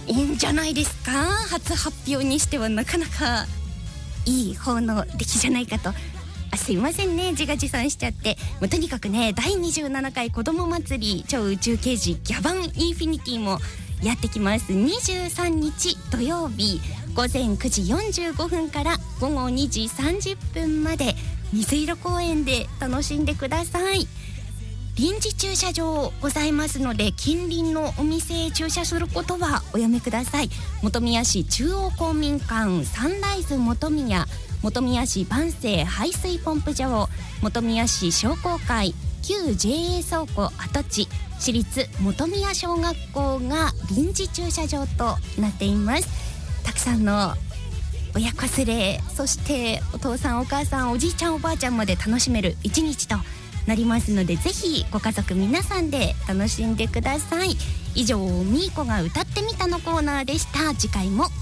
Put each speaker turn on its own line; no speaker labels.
いいんじゃないですか。初発表にしてはなかなかいい方の出来じゃないかと。すいませんね、自画自賛しちゃって。もうとにかくね、第27回子ども祭り超宇宙刑事ギャバンインフィニティもやってきます。23日土曜日午前9時45分から午後2時30分まで水色公園で楽しんでください。臨時駐車場ございますので、近隣のお店へ駐車することはおやめください。本宮市中央公民館サンライズ本宮、本宮市万世排水ポンプ場、本宮市商工会、旧 JA 倉庫跡地、市立本宮小学校が臨時駐車場となっています。たくさんの親子連れ、そしてお父さんお母さんおじいちゃんおばあちゃんまで楽しめる一日となりますので、ぜひご家族皆さんで楽しんでください。以上、みーこが歌ってみたのコーナーでした。次回も